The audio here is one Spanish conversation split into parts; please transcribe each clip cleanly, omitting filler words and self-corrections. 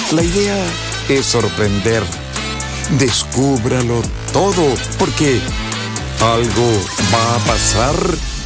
La idea es sorprender. Descúbralo todo, porque algo va a pasar.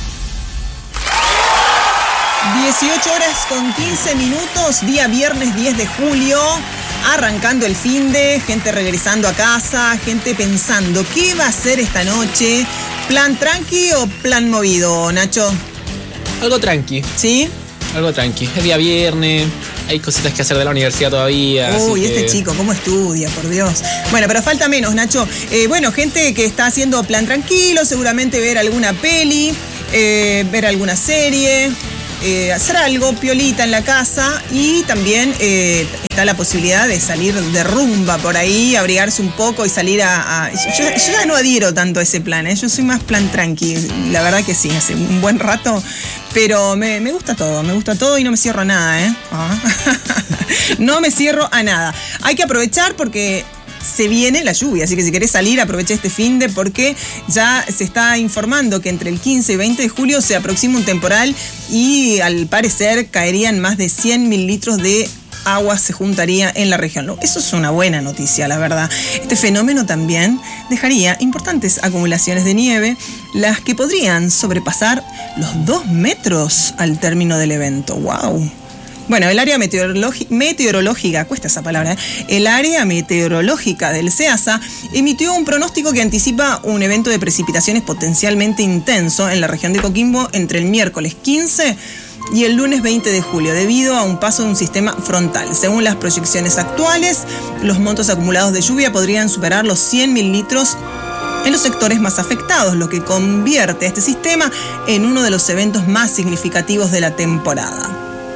18:15, día viernes 10 de julio, arrancando el finde, gente regresando a casa, gente pensando qué va a hacer esta noche. ¿Plan tranqui o plan movido, Nacho? Algo tranqui. ¿Sí? Algo tranqui. Es día viernes, hay cositas que hacer de la universidad todavía. Uy, así que... este chico, ¿cómo estudia? Por Dios. Bueno, pero falta menos, Nacho. Bueno, gente que está haciendo plan tranquilo, seguramente ver alguna peli, ver alguna serie, hacer algo piolita en la casa, y también está la posibilidad de salir de rumba por ahí, abrigarse un poco y salir Yo ya no adhiero tanto a ese plan, ¿eh? Yo soy más plan tranqui, la verdad que sí, hace un buen rato, pero me gusta todo y no me cierro a nada, ¿eh? No me cierro a nada. Hay que aprovechar porque se viene la lluvia, así que si querés salir, aprovecha este finde, porque ya se está informando que entre el 15 y 20 de julio se aproxima un temporal y al parecer caerían más de 100.000 litros de agua, se juntaría en la región. Eso es una buena noticia, la verdad. Este fenómeno también dejaría importantes acumulaciones de nieve, las que podrían sobrepasar los 2 metros al término del evento. ¡Wow! Bueno, el área meteorológica, cuesta esa palabra, el área meteorológica del CEASA emitió un pronóstico que anticipa un evento de precipitaciones potencialmente intenso en la región de Coquimbo entre el miércoles 15 y el lunes 20 de julio, debido a un paso de un sistema frontal. Según las proyecciones actuales, los montos acumulados de lluvia podrían superar los 100.000 litros en los sectores más afectados, lo que convierte a este sistema en uno de los eventos más significativos de la temporada.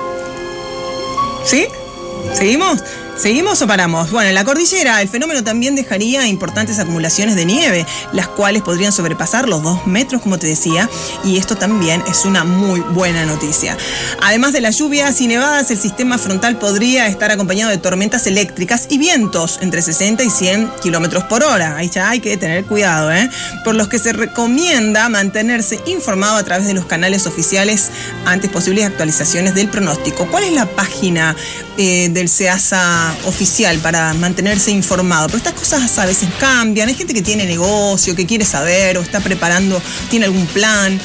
¿Sí? ¿Seguimos o paramos? Bueno, en la cordillera el fenómeno también dejaría importantes acumulaciones de nieve, las cuales podrían sobrepasar los 2 metros, como te decía, y esto también es una muy buena noticia. Además de las lluvias y nevadas, el sistema frontal podría estar acompañado de tormentas eléctricas y vientos entre 60 y 100 kilómetros por hora. Ahí ya hay que tener cuidado, por los que se recomienda mantenerse informado a través de los canales oficiales ante posibles actualizaciones del pronóstico. ¿Cuál es la página del CEASA oficial para mantenerse informado? Pero estas cosas a veces cambian. Hay gente que tiene negocio, que quiere saber o está preparando, tiene algún plan.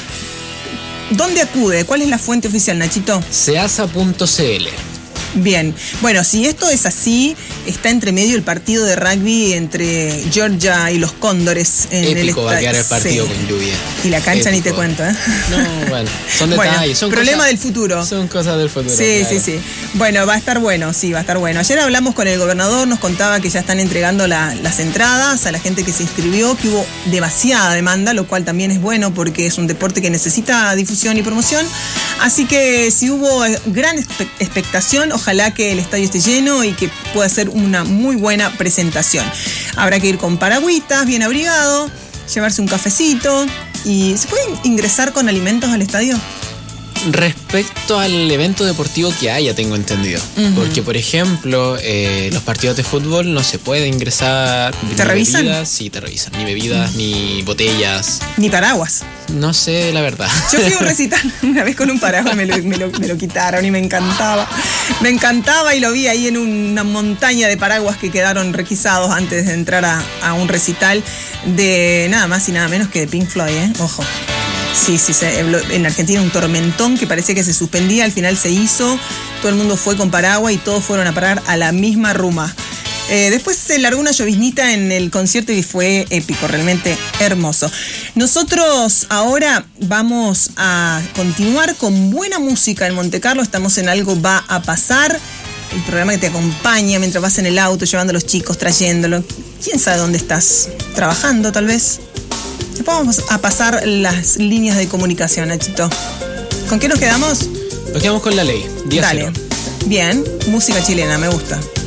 ¿Dónde acude? ¿Cuál es la fuente oficial, Nachito? ceasa.cl. Bien, bueno, si esto es así, está entre medio el partido de rugby entre Georgia y los Cóndores en Épico va a quedar el partido con lluvia. Y la cancha ni te cuento, ¿eh? No, bueno, son detalles. Son problema cosas, del futuro. Son cosas del futuro. Sí, claro. sí. Bueno, va a estar bueno, sí, va a estar bueno. Ayer hablamos con el gobernador, nos contaba que ya están entregando las entradas a la gente que se inscribió, que hubo demasiada demanda, lo cual también es bueno porque es un deporte que necesita difusión y promoción. Así que si hubo gran expectación, ojalá que el estadio esté lleno y que pueda ser una muy buena presentación. Habrá que ir con paragüitas, bien abrigado, llevarse un cafecito. ¿Y se puede ingresar con alimentos al estadio? Respecto al evento deportivo que haya, tengo entendido. Porque, por ejemplo, los partidos de fútbol no se puede ingresar. ¿Te revisan? Bebidas, sí, te revisan. Ni bebidas, ni botellas. Ni paraguas. No sé, la verdad. Yo fui a un recital una vez con un paraguas, me lo quitaron y me encantaba. Me encantaba y lo vi ahí en una montaña de paraguas que quedaron requisados antes de entrar a un recital de nada más y nada menos que de Pink Floyd, Ojo. Sí, en Argentina un tormentón que parecía que se suspendía, al final se hizo, todo el mundo fue con paraguas y todos fueron a parar a la misma ruma. Después se largó una lloviznita en el concierto y fue épico, realmente hermoso. Nosotros ahora vamos a continuar con buena música en Montecarlo, estamos en Algo Va a Pasar, el programa que te acompaña mientras vas en el auto, llevando a los chicos, trayéndolo. ¿Quién sabe dónde estás? ¿Trabajando tal vez? Vamos a pasar las líneas de comunicación, Nachito. ¿Con qué nos quedamos? Nos quedamos con La Ley, día Dale. 0. Bien, música chilena, me gusta.